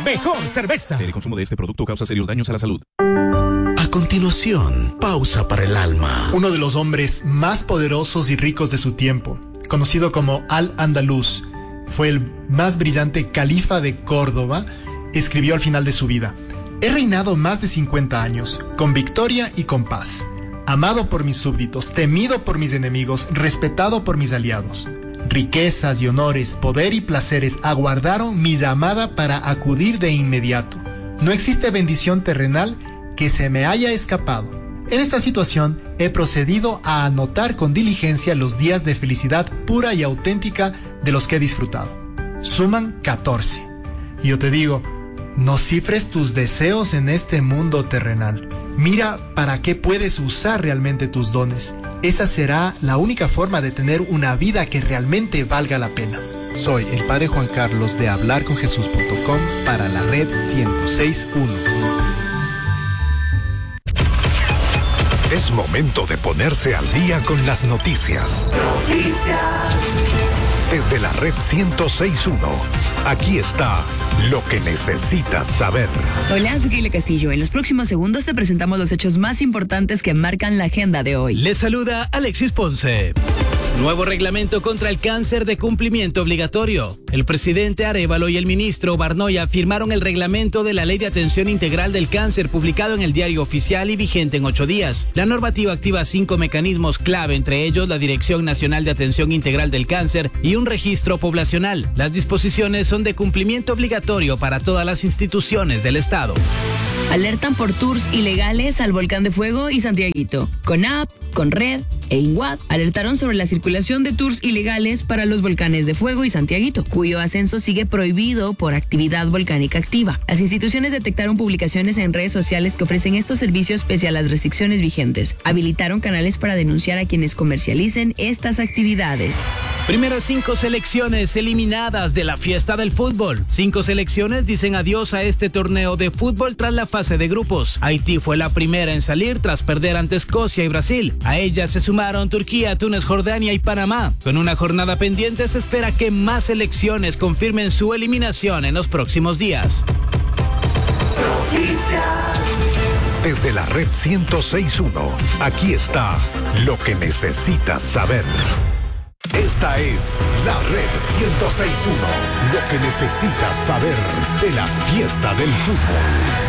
mejor cerveza. El consumo de este producto causa serios daños a la salud. A continuación, pausa para el alma. Uno de los hombres más poderosos y ricos de su tiempo, conocido como Al-Andalus, fue el más brillante califa de Córdoba, escribió al final de su vida: he reinado más de 50 años, con victoria y con paz, amado por mis súbditos, temido por mis enemigos, respetado por mis aliados. Riquezas y honores, poder y placeres aguardaron mi llamada para acudir de inmediato. No existe bendición terrenal que se me haya escapado. En esta situación he procedido a anotar con diligencia los días de felicidad pura y auténtica de los que he disfrutado. Suman 14. Y yo te digo, no cifres tus deseos en este mundo terrenal. Mira para qué puedes usar realmente tus dones. Esa será la única forma de tener una vida que realmente valga la pena. Soy el Padre Juan Carlos de hablarconjesús.com para la red 106.1. Es momento de ponerse al día con las noticias. Desde la red 106.1, aquí está lo que necesitas saber. Hola, soy Keila Castillo. En los próximos segundos te presentamos los hechos más importantes que marcan la agenda de hoy. Les saluda Alexis Ponce. Nuevo reglamento contra el cáncer de cumplimiento obligatorio. El presidente Arévalo y el ministro Barnoya firmaron el reglamento de la Ley de Atención Integral del Cáncer, publicado en el Diario Oficial y vigente en 8 días. La normativa activa 5 mecanismos clave, entre ellos la Dirección Nacional de Atención Integral del Cáncer y un registro poblacional. Las disposiciones son de cumplimiento obligatorio para todas las instituciones del Estado. Alertan por tours ilegales al Volcán de Fuego y Santiaguito. CONAP, CONRED e INGUAD alertaron sobre la circulación de tours ilegales para los volcanes de Fuego y Santiaguito, cuyo ascenso sigue prohibido por actividad volcánica activa. Las instituciones detectaron publicaciones en redes sociales que ofrecen estos servicios pese a las restricciones vigentes. Habilitaron canales para denunciar a quienes comercialicen estas actividades. Primeras 5 selecciones eliminadas de la fiesta del fútbol. 5 selecciones dicen adiós a este torneo de fútbol tras la fase de grupos. Haití fue la primera en salir tras perder ante Escocia y Brasil. A ella se sumaron Turquía, Túnez, Jordania y Panamá. Con una jornada pendiente se espera que más selecciones confirmen su eliminación en los próximos días. Desde la red 106.1, aquí está lo que necesitas saber. Esta es la red 106.1, lo que necesitas saber de la fiesta del fútbol.